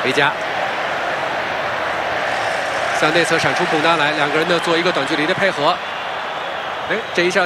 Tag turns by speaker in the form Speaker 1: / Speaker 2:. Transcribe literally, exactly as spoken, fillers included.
Speaker 1: 维加向内侧闪出孔达来，两个人呢做一个短距离的配合。哎，这一下。